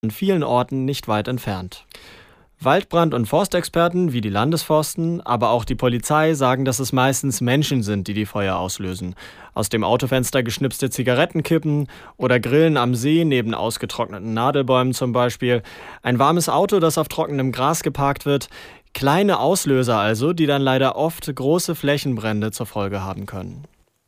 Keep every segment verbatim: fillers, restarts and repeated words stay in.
an vielen Orten nicht weit entfernt. Waldbrand- und Forstexperten wie die Landesforsten, aber auch die Polizei sagen, dass es meistens Menschen sind, die die Feuer auslösen. Aus dem Autofenster geschnipste Zigarettenkippen oder Grillen am See neben ausgetrockneten Nadelbäumen zum Beispiel. Ein warmes Auto, das auf trockenem Gras geparkt wird. Kleine Auslöser also, die dann leider oft große Flächenbrände zur Folge haben können.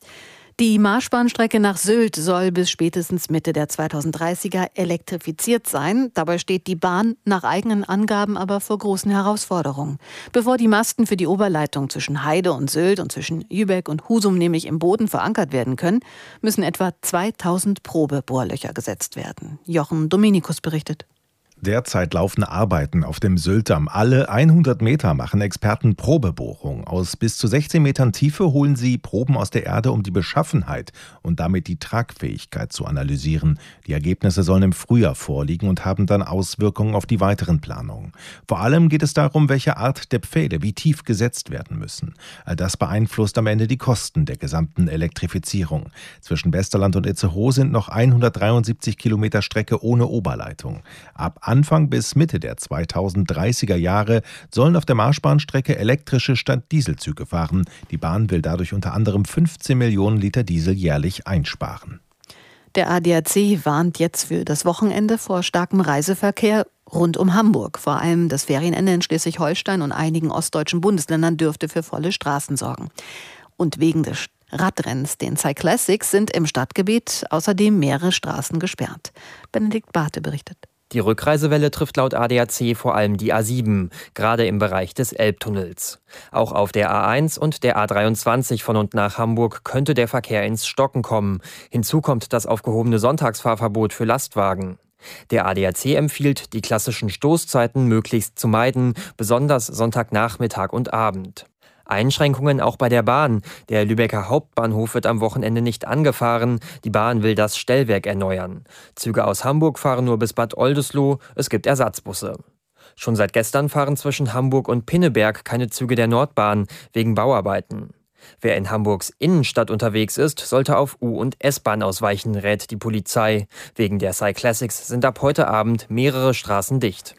Die Marschbahnstrecke nach Sylt soll bis spätestens Mitte der zweitausenddreißiger elektrifiziert sein. Dabei steht die Bahn nach eigenen Angaben aber vor großen Herausforderungen. Bevor die Masten für die Oberleitung zwischen Heide und Sylt und zwischen Lübeck und Husum nämlich im Boden verankert werden können, müssen etwa zweitausend Probebohrlöcher gesetzt werden. Jochen Dominikus berichtet. Derzeit laufen Arbeiten auf dem Syltdamm. Alle hundert Meter machen Experten Probebohrung. Aus bis zu sechzehn Metern Tiefe holen sie Proben aus der Erde, um die Beschaffenheit und damit die Tragfähigkeit zu analysieren. Die Ergebnisse sollen im Frühjahr vorliegen und haben dann Auswirkungen auf die weiteren Planungen. Vor allem geht es darum, welche Art der Pfähle wie tief gesetzt werden müssen. All das beeinflusst am Ende die Kosten der gesamten Elektrifizierung. Zwischen Westerland und Itzehoe sind noch hundertdreiundsiebzig Kilometer Strecke ohne Oberleitung. Ab Anfang bis Mitte der zweitausenddreißiger Jahre sollen auf der Marschbahnstrecke elektrische statt Dieselzüge fahren. Die Bahn will dadurch unter anderem fünfzehn Millionen Liter Diesel jährlich einsparen. Der A D A C warnt jetzt für das Wochenende vor starkem Reiseverkehr rund um Hamburg. Vor allem das Ferienende in Schleswig-Holstein und einigen ostdeutschen Bundesländern dürfte für volle Straßen sorgen. Und wegen des Radrennens, den Cyclassics, sind im Stadtgebiet außerdem mehrere Straßen gesperrt. Benedikt Barthe berichtet. Die Rückreisewelle trifft laut A D A C vor allem die A sieben, gerade im Bereich des Elbtunnels. Auch auf der A eins und der A dreiundzwanzig von und nach Hamburg könnte der Verkehr ins Stocken kommen. Hinzu kommt das aufgehobene Sonntagsfahrverbot für Lastwagen. Der A D A C empfiehlt, die klassischen Stoßzeiten möglichst zu meiden, besonders Sonntagnachmittag und Abend. Einschränkungen auch bei der Bahn. Der Lübecker Hauptbahnhof wird am Wochenende nicht angefahren. Die Bahn will das Stellwerk erneuern. Züge aus Hamburg fahren nur bis Bad Oldesloe. Es gibt Ersatzbusse. Schon seit gestern fahren zwischen Hamburg und Pinneberg keine Züge der Nordbahn wegen Bauarbeiten. Wer in Hamburgs Innenstadt unterwegs ist, sollte auf U- und S-Bahn ausweichen, rät die Polizei. Wegen der Cyclassics sind ab heute Abend mehrere Straßen dicht.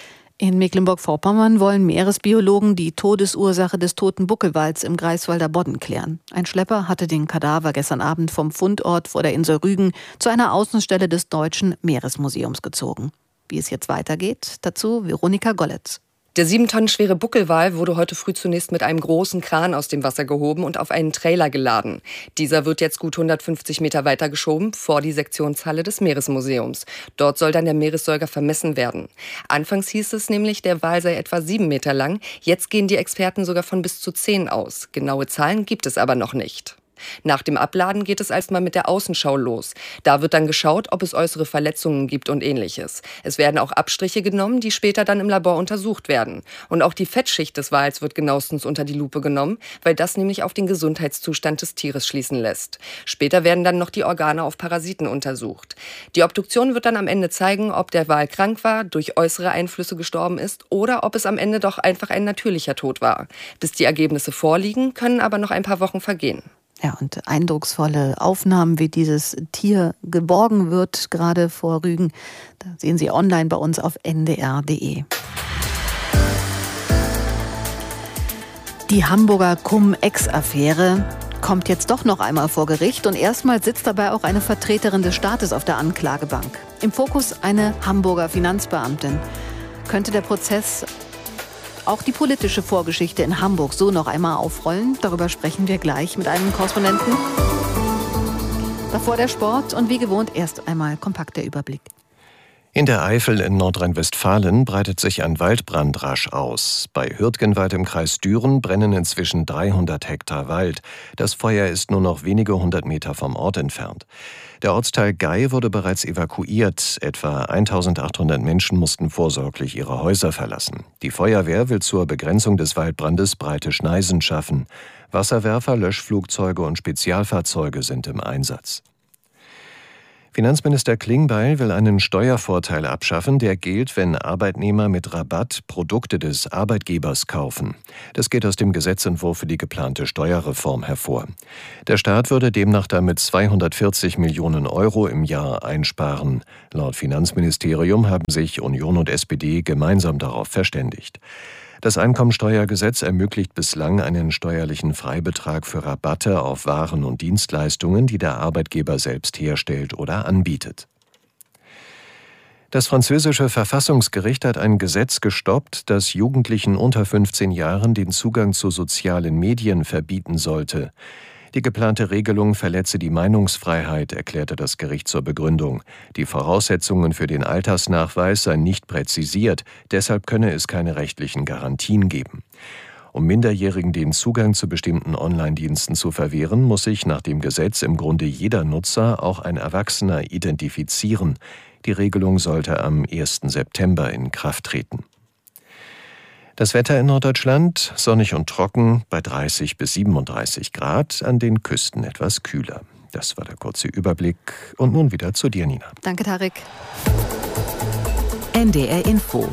In Mecklenburg-Vorpommern wollen Meeresbiologen die Todesursache des toten Buckelwals im Greifswalder Bodden klären. Ein Schlepper hatte den Kadaver gestern Abend vom Fundort vor der Insel Rügen zu einer Außenstelle des Deutschen Meeresmuseums gezogen. Wie es jetzt weitergeht, dazu Veronika Golletz. Der sieben Tonnen schwere Buckelwal wurde heute früh zunächst mit einem großen Kran aus dem Wasser gehoben und auf einen Trailer geladen. Dieser wird jetzt gut hundertfünfzig Meter weiter geschoben, vor die Sektionshalle des Meeresmuseums. Dort soll dann der Meeressäuger vermessen werden. Anfangs hieß es nämlich, der Wal sei etwa sieben Meter lang. Jetzt gehen die Experten sogar von bis zu zehn aus. Genaue Zahlen gibt es aber noch nicht. Nach dem Abladen geht es erstmal mit der Außenschau los. Da wird dann geschaut, ob es äußere Verletzungen gibt und ähnliches. Es werden auch Abstriche genommen, die später dann im Labor untersucht werden. Und auch die Fettschicht des Wals wird genauestens unter die Lupe genommen, weil das nämlich auf den Gesundheitszustand des Tieres schließen lässt. Später werden dann noch die Organe auf Parasiten untersucht. Die Obduktion wird dann am Ende zeigen, ob der Wal krank war, durch äußere Einflüsse gestorben ist oder ob es am Ende doch einfach ein natürlicher Tod war. Bis die Ergebnisse vorliegen, können aber noch ein paar Wochen vergehen. Ja, und eindrucksvolle Aufnahmen, wie dieses Tier geborgen wird, gerade vor Rügen, da sehen Sie online bei uns auf n d r punkt d e. Die Hamburger Cum-Ex-Affäre kommt jetzt doch noch einmal vor Gericht und erstmal sitzt dabei auch eine Vertreterin des Staates auf der Anklagebank. Im Fokus eine Hamburger Finanzbeamtin. Könnte der Prozess auch die politische Vorgeschichte in Hamburg so noch einmal aufrollen? Darüber sprechen wir gleich mit einem Korrespondenten. Davor der Sport und wie gewohnt erst einmal kompakt der Überblick. In der Eifel in Nordrhein-Westfalen breitet sich ein Waldbrand rasch aus. Bei Hürtgenwald im Kreis Düren brennen inzwischen dreihundert Hektar Wald. Das Feuer ist nur noch wenige hundert Meter vom Ort entfernt. Der Ortsteil Gei wurde bereits evakuiert. Etwa eintausendachthundert Menschen mussten vorsorglich ihre Häuser verlassen. Die Feuerwehr will zur Begrenzung des Waldbrandes breite Schneisen schaffen. Wasserwerfer, Löschflugzeuge und Spezialfahrzeuge sind im Einsatz. Finanzminister Klingbeil will einen Steuervorteil abschaffen, der gilt, wenn Arbeitnehmer mit Rabatt Produkte des Arbeitgebers kaufen. Das geht aus dem Gesetzentwurf für die geplante Steuerreform hervor. Der Staat würde demnach damit zweihundertvierzig Millionen Euro im Jahr einsparen. Laut Finanzministerium haben sich Union und S P D gemeinsam darauf verständigt. Das Einkommensteuergesetz ermöglicht bislang einen steuerlichen Freibetrag für Rabatte auf Waren und Dienstleistungen, die der Arbeitgeber selbst herstellt oder anbietet. Das französische Verfassungsgericht hat ein Gesetz gestoppt, das Jugendlichen unter fünfzehn Jahren den Zugang zu sozialen Medien verbieten sollte. Die geplante Regelung verletze die Meinungsfreiheit, erklärte das Gericht zur Begründung. Die Voraussetzungen für den Altersnachweis seien nicht präzisiert, deshalb könne es keine rechtlichen Garantien geben. Um Minderjährigen den Zugang zu bestimmten Online-Diensten zu verwehren, muss sich nach dem Gesetz im Grunde jeder Nutzer, auch ein Erwachsener, identifizieren. Die Regelung sollte am ersten September in Kraft treten. Das Wetter in Norddeutschland sonnig und trocken bei dreißig bis siebenunddreißig Grad, an den Küsten etwas kühler. Das war der kurze Überblick und nun wieder zu dir, Nina. Danke, Tarek. N D R Info.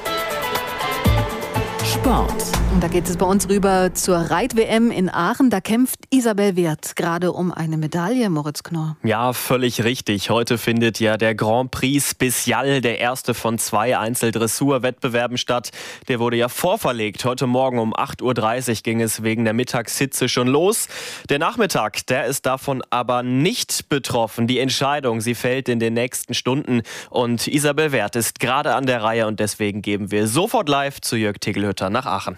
Sport. Und da geht es bei uns rüber zur Reit-W M in Aachen. Da kämpft Isabel Werth gerade um eine Medaille, Moritz Knorr. Ja, völlig richtig. Heute findet ja der Grand Prix Special, der erste von zwei Einzeldressur-Wettbewerben statt. Der wurde ja vorverlegt. Heute Morgen um acht Uhr dreißig ging es wegen der Mittagshitze schon los. Der Nachmittag, der ist davon aber nicht betroffen. Die Entscheidung, sie fällt in den nächsten Stunden. Und Isabel Werth ist gerade an der Reihe und deswegen geben wir sofort live zu Jörg Tegelhütter nach Aachen.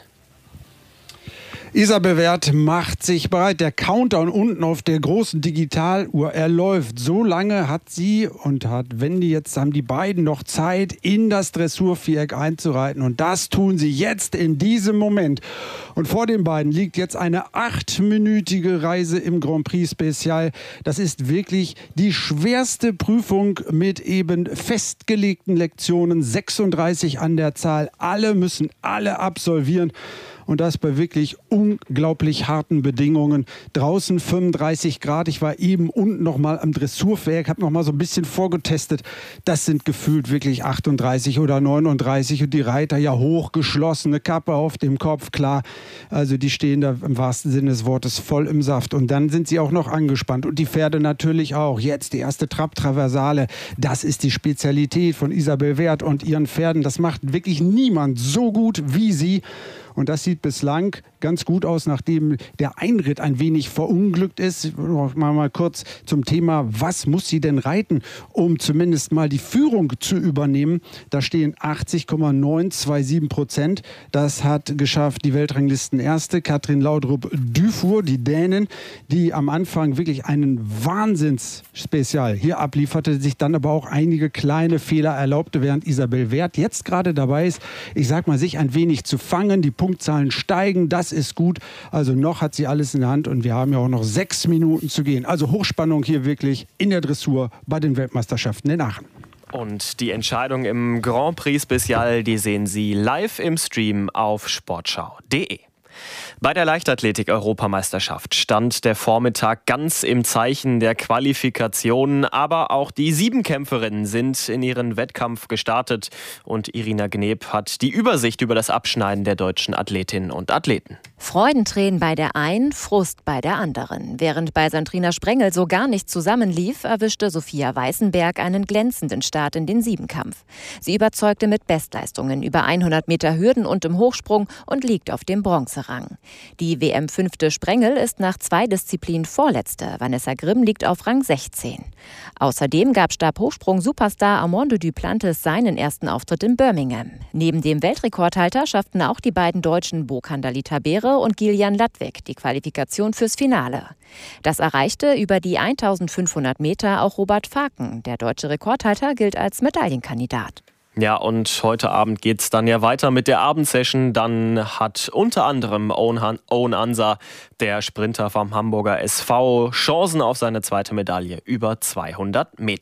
Isabel Werth macht sich bereit. Der Countdown unten auf der großen Digitaluhr, er läuft. So lange hat sie und hat Wendy, jetzt haben die beiden noch Zeit, in das Dressurviereck einzureiten. Und das tun sie jetzt in diesem Moment. Und vor den beiden liegt jetzt eine achtminütige Reise im Grand Prix Special. Das ist wirklich die schwerste Prüfung mit eben festgelegten Lektionen. sechsunddreißig an der Zahl. Alle müssen alle absolvieren. Und das bei wirklich unglaublich harten Bedingungen. Draußen fünfunddreißig Grad. Ich war eben unten noch mal am Dressurwerk, habe noch mal so ein bisschen vorgetestet. Das sind gefühlt wirklich achtunddreißig oder neununddreißig. Und die Reiter ja hochgeschlossene Kappe auf dem Kopf, klar. Also die stehen da im wahrsten Sinne des Wortes voll im Saft. Und dann sind sie auch noch angespannt. Und die Pferde natürlich auch. Jetzt die erste Trab-Traversale. Das ist die Spezialität von Isabel Werth und ihren Pferden. Das macht wirklich niemand so gut wie sie. Und das sieht bislang ganz gut aus, nachdem der Einritt ein wenig verunglückt ist. Mal, mal kurz zum Thema, was muss sie denn reiten, um zumindest mal die Führung zu übernehmen? Da stehen achtzig Komma neunundzwanzig Prozent. Das hat geschafft die Weltranglisten-Erste, Katrin Laudrup-Dufour, die Dänin, die am Anfang wirklich einen Wahnsinns-Spezial hier ablieferte, sich dann aber auch einige kleine Fehler erlaubte, während Isabel Werth jetzt gerade dabei ist, ich sag mal, sich ein wenig zu fangen. Die Punktzahlen steigen, das ist gut. Also noch hat sie alles in der Hand und wir haben ja auch noch sechs Minuten zu gehen. Also Hochspannung hier wirklich in der Dressur bei den Weltmeisterschaften in Aachen. Und die Entscheidung im Grand Prix Special, die sehen Sie live im Stream auf sportschau punkt de. Bei der Leichtathletik-Europameisterschaft stand der Vormittag ganz im Zeichen der Qualifikation, aber auch die Siebenkämpferinnen sind in ihren Wettkampf gestartet und Irina Gneb hat die Übersicht über das Abschneiden der deutschen Athletinnen und Athleten. Freudentränen bei der einen, Frust bei der anderen. Während bei Sandrina Sprengel so gar nicht zusammenlief, erwischte Sophia Weißenberg einen glänzenden Start in den Siebenkampf. Sie überzeugte mit Bestleistungen über hundert Meter Hürden und im Hochsprung und liegt auf dem Bronzerang. Die W M-fünfte Sprengel ist nach zwei Disziplinen Vorletzte. Vanessa Grimm liegt auf Rang sechzehn. Außerdem gab Stabhochsprung-Superstar Armando Duplantis seinen ersten Auftritt in Birmingham. Neben dem Weltrekordhalter schafften auch die beiden Deutschen Bokan Dalita-Beere und Gillian Ladwig die Qualifikation fürs Finale. Das erreichte über die eintausendfünfhundert Meter auch Robert Faken. Der deutsche Rekordhalter gilt als Medaillenkandidat. Ja, und heute Abend geht's dann ja weiter mit der Abendsession. Dann hat unter anderem Owen Ansa, der Sprinter vom Hamburger S V, Chancen auf seine zweite Medaille über zweihundert Meter.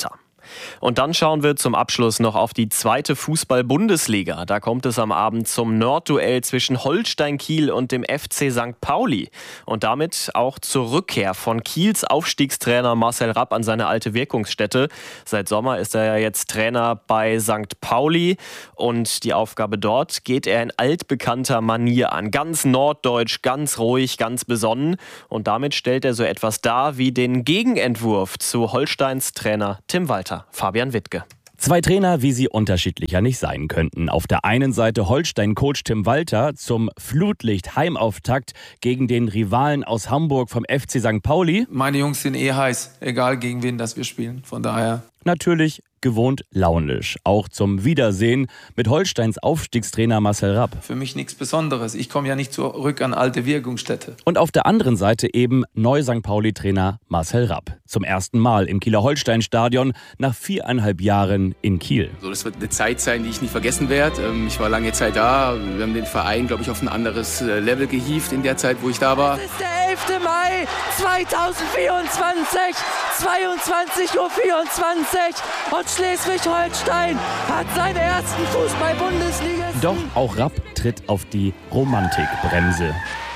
Und dann schauen wir zum Abschluss noch auf die zweite Fußball-Bundesliga. Da kommt es am Abend zum Nordduell zwischen Holstein Kiel und dem F C Sankt Pauli. Und damit auch zur Rückkehr von Kiels Aufstiegstrainer Marcel Rapp an seine alte Wirkungsstätte. Seit Sommer ist er ja jetzt Trainer bei Sankt Pauli. Und die Aufgabe dort geht er in altbekannter Manier an. Ganz norddeutsch, ganz ruhig, ganz besonnen. Und damit stellt er so etwas dar wie den Gegenentwurf zu Holsteins Trainer Tim Walter. Fabian Wittke. Zwei Trainer, wie sie unterschiedlicher nicht sein könnten. Auf der einen Seite Holstein-Coach Tim Walter zum Flutlicht-Heimauftakt gegen den Rivalen aus Hamburg vom F C Sankt Pauli. Meine Jungs sind eh heiß, egal gegen wen das wir spielen. Von daher. Natürlich gewohnt launisch. Auch zum Wiedersehen mit Holsteins Aufstiegstrainer Marcel Rapp. Für mich nichts Besonderes. Ich komme ja nicht zurück an alte Wirkungsstätte. Und auf der anderen Seite eben Neu-Sankt Pauli-Trainer Marcel Rapp. Zum ersten Mal im Kieler Holstein-Stadion nach viereinhalb Jahren in Kiel. So, das wird eine Zeit sein, die ich nie vergessen werde. Ich war lange Zeit da. Wir haben den Verein, glaube ich, auf ein anderes Level gehievt in der Zeit, wo ich da war. Es ist der elfte Mai zweitausendvierundzwanzig, zweiundzwanzig Uhr vierundzwanzig und Schleswig-Holstein hat seinen ersten Fußball-Bundesliga. Doch auch Rapp tritt auf die Romantikbremse.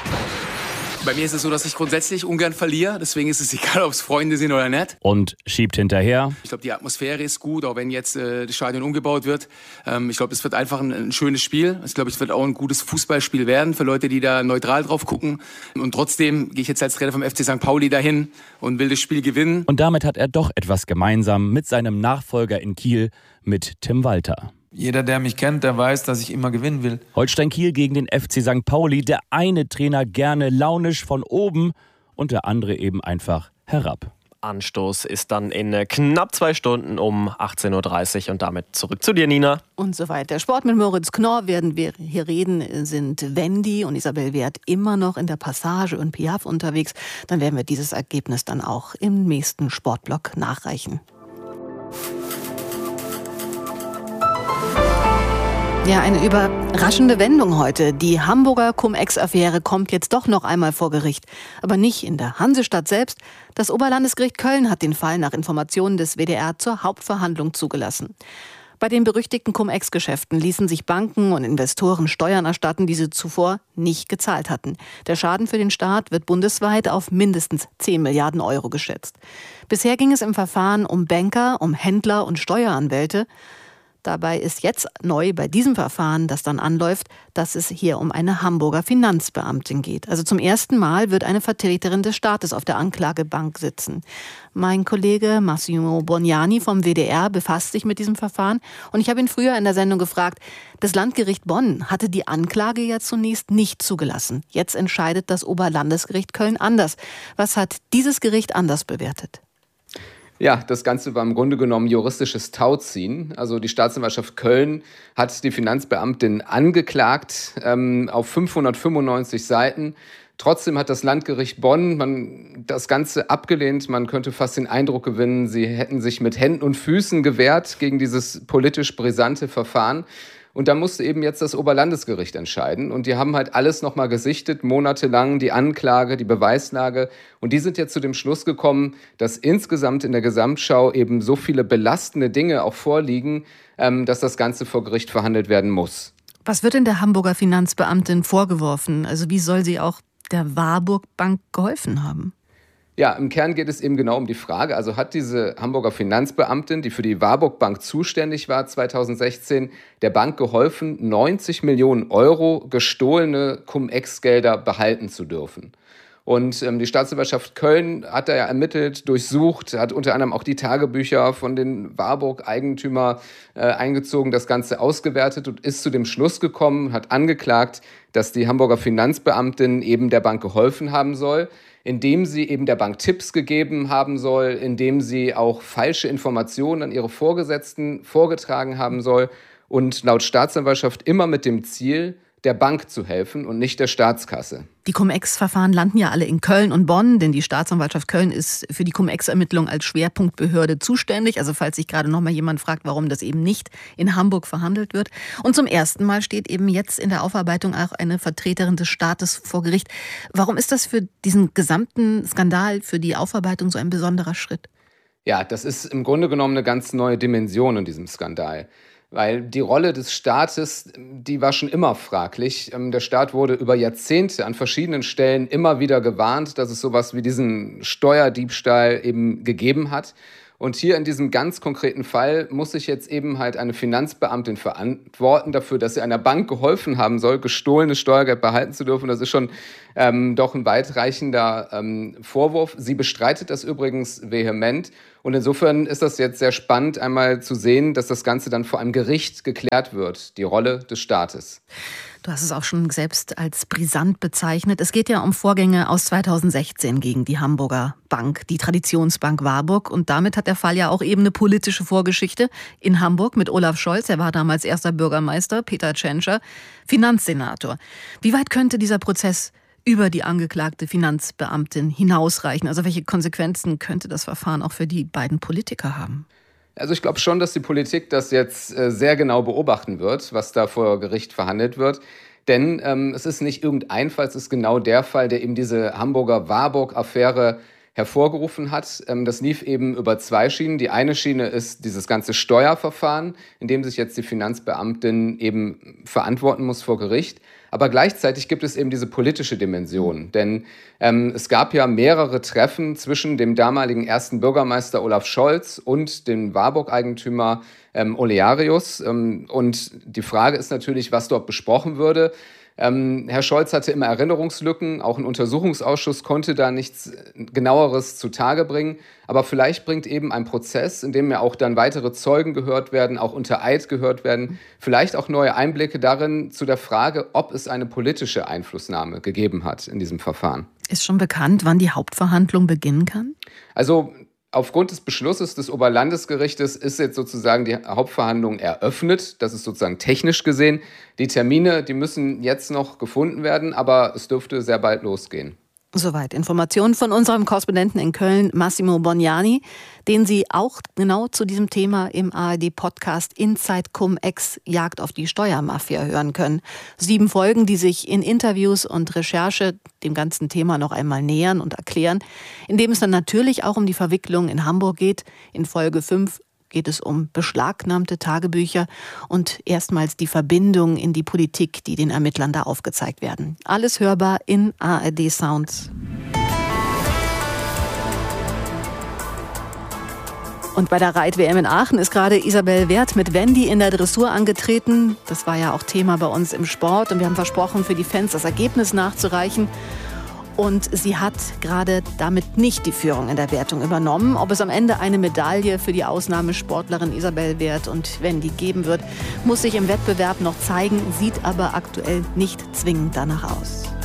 Bei mir ist es so, dass ich grundsätzlich ungern verliere. Deswegen ist es egal, ob es Freunde sind oder nicht. Und schiebt hinterher. Ich glaube, die Atmosphäre ist gut, auch wenn jetzt äh, das Stadion umgebaut wird. Ähm, ich glaube, es wird einfach ein, ein schönes Spiel. Ich glaube, es wird auch ein gutes Fußballspiel werden für Leute, die da neutral drauf gucken. Und trotzdem gehe ich jetzt als Trainer vom F C Sankt Pauli dahin und will das Spiel gewinnen. Und damit hat er doch etwas gemeinsam mit seinem Nachfolger in Kiel, mit Tim Walter. Jeder, der mich kennt, der weiß, dass ich immer gewinnen will. Holstein Kiel gegen den F C Sankt Pauli. Der eine Trainer gerne launisch von oben und der andere eben einfach herab. Anstoß ist dann in knapp zwei Stunden um achtzehn Uhr dreißig und damit zurück zu dir, Nina. Und so weiter. Sport mit Moritz Knorr werden wir hier reden, sind Wendy und Isabel Wert immer noch in der Passage und Piaf unterwegs. Dann werden wir dieses Ergebnis dann auch im nächsten Sportblock nachreichen. Ja, eine überraschende Wendung heute. Die Hamburger Cum-Ex-Affäre kommt jetzt doch noch einmal vor Gericht. Aber nicht in der Hansestadt selbst. Das Oberlandesgericht Köln hat den Fall nach Informationen des W D R zur Hauptverhandlung zugelassen. Bei den berüchtigten Cum-Ex-Geschäften ließen sich Banken und Investoren Steuern erstatten, die sie zuvor nicht gezahlt hatten. Der Schaden für den Staat wird bundesweit auf mindestens zehn Milliarden Euro geschätzt. Bisher ging es im Verfahren um Banker, um Händler und Steueranwälte. Dabei ist jetzt neu bei diesem Verfahren, das dann anläuft, dass es hier um eine Hamburger Finanzbeamtin geht. Also zum ersten Mal wird eine Vertreterin des Staates auf der Anklagebank sitzen. Mein Kollege Massimo Boniani vom W D R befasst sich mit diesem Verfahren. Und ich habe ihn früher in der Sendung gefragt, das Landgericht Bonn hatte die Anklage ja zunächst nicht zugelassen. Jetzt entscheidet das Oberlandesgericht Köln anders. Was hat dieses Gericht anders bewertet? Ja, das Ganze war im Grunde genommen juristisches Tauziehen. Also die Staatsanwaltschaft Köln hat die Finanzbeamtin angeklagt ähm, auf fünfhundertfünfundneunzig Seiten. Trotzdem hat das Landgericht Bonn man das Ganze abgelehnt. Man könnte fast den Eindruck gewinnen, sie hätten sich mit Händen und Füßen gewehrt gegen dieses politisch brisante Verfahren. Und da musste eben jetzt das Oberlandesgericht entscheiden. Und die haben halt alles nochmal gesichtet, monatelang, die Anklage, die Beweislage. Und die sind jetzt zu dem Schluss gekommen, dass insgesamt in der Gesamtschau eben so viele belastende Dinge auch vorliegen, ähm, dass das Ganze vor Gericht verhandelt werden muss. Was wird denn der Hamburger Finanzbeamtin vorgeworfen? Also wie soll sie auch der Warburg Bank geholfen haben? Ja, im Kern geht es eben genau um die Frage, also hat diese Hamburger Finanzbeamtin, die für die Warburg Bank zuständig war zweitausendsechzehn, der Bank geholfen, neunzig Millionen Euro gestohlene Cum-Ex-Gelder behalten zu dürfen. Und ähm, die Staatsanwaltschaft Köln hat da ja ermittelt, durchsucht, hat unter anderem auch die Tagebücher von den Warburg-Eigentümer äh, eingezogen, das Ganze ausgewertet und ist zu dem Schluss gekommen, hat angeklagt, dass die Hamburger Finanzbeamtin eben der Bank geholfen haben soll, indem sie eben der Bank Tipps gegeben haben soll, indem sie auch falsche Informationen an ihre Vorgesetzten vorgetragen haben soll und laut Staatsanwaltschaft immer mit dem Ziel, der Bank zu helfen und nicht der Staatskasse. Die Cum-Ex-Verfahren landen ja alle in Köln und Bonn, denn die Staatsanwaltschaft Köln ist für die Cum-Ex-Ermittlung als Schwerpunktbehörde zuständig. Also falls sich gerade noch mal jemand fragt, warum das eben nicht in Hamburg verhandelt wird. Und zum ersten Mal steht eben jetzt in der Aufarbeitung auch eine Vertreterin des Staates vor Gericht. Warum ist das für diesen gesamten Skandal, für die Aufarbeitung so ein besonderer Schritt? Ja, das ist im Grunde genommen eine ganz neue Dimension in diesem Skandal. Weil die Rolle des Staates, die war schon immer fraglich. Der Staat wurde über Jahrzehnte an verschiedenen Stellen immer wieder gewarnt, dass es sowas wie diesen Steuerdiebstahl eben gegeben hat. Und hier in diesem ganz konkreten Fall muss sich jetzt eben halt eine Finanzbeamtin verantworten dafür, dass sie einer Bank geholfen haben soll, gestohlenes Steuergeld behalten zu dürfen. Das ist schon ähm, doch ein weitreichender ähm, Vorwurf. Sie bestreitet das übrigens vehement. Und insofern ist das jetzt sehr spannend, einmal zu sehen, dass das Ganze dann vor einem Gericht geklärt wird, die Rolle des Staates. Du hast es auch schon selbst als brisant bezeichnet. Es geht ja um Vorgänge aus zweitausendsechzehn gegen die Hamburger Bank, die Traditionsbank Warburg. Und damit hat der Fall ja auch eben eine politische Vorgeschichte in Hamburg mit Olaf Scholz. Er war damals erster Bürgermeister, Peter Tschentscher, Finanzsenator. Wie weit könnte dieser Prozess über die angeklagte Finanzbeamtin hinausreichen? Also welche Konsequenzen könnte das Verfahren auch für die beiden Politiker haben? Also ich glaube schon, dass die Politik das jetzt äh, sehr genau beobachten wird, was da vor Gericht verhandelt wird. Denn ähm, es ist nicht irgendein Fall, es ist genau der Fall, der eben diese Hamburger Warburg-Affäre hervorgerufen hat. Ähm, das lief eben über zwei Schienen. Die eine Schiene ist dieses ganze Steuerverfahren, in dem sich jetzt die Finanzbeamtin eben verantworten muss vor Gericht. Aber gleichzeitig gibt es eben diese politische Dimension. Denn ähm, es gab ja mehrere Treffen zwischen dem damaligen ersten Bürgermeister Olaf Scholz und dem Warburg-Eigentümer ähm, Olearius. Ähm, und die Frage ist natürlich, was dort besprochen würde. Ähm, Herr Scholz hatte immer Erinnerungslücken, auch ein Untersuchungsausschuss konnte da nichts Genaueres zutage bringen. Aber vielleicht bringt eben ein Prozess, in dem ja auch dann weitere Zeugen gehört werden, auch unter Eid gehört werden, vielleicht auch neue Einblicke darin zu der Frage, ob es eine politische Einflussnahme gegeben hat in diesem Verfahren. Ist schon bekannt, wann die Hauptverhandlung beginnen kann? Also aufgrund des Beschlusses des Oberlandesgerichtes ist jetzt sozusagen die Hauptverhandlung eröffnet. Das ist sozusagen technisch gesehen. Die Termine, die müssen jetzt noch gefunden werden, aber es dürfte sehr bald losgehen. Soweit Informationen von unserem Korrespondenten in Köln, Massimo Bognani, den Sie auch genau zu diesem Thema im A R D-Podcast Inside Cum-Ex Jagd auf die Steuermafia hören können. Sieben Folgen, die sich in Interviews und Recherche dem ganzen Thema noch einmal nähern und erklären, indem es dann natürlich auch um die Verwicklung in Hamburg geht. In Folge fünf geht es um beschlagnahmte Tagebücher und erstmals die Verbindung in die Politik, die den Ermittlern da aufgezeigt werden. Alles hörbar in A R D Sounds. Und bei der Reit-W M in Aachen ist gerade Isabel Werth mit Wendy in der Dressur angetreten. Das war ja auch Thema bei uns im Sport und wir haben versprochen, für die Fans das Ergebnis nachzureichen. Und sie hat gerade damit nicht die Führung in der Wertung übernommen. Ob es am Ende eine Medaille für die Ausnahmesportlerin Isabel Werth und Wendy geben wird, muss sich im Wettbewerb noch zeigen, sieht aber aktuell nicht zwingend danach aus.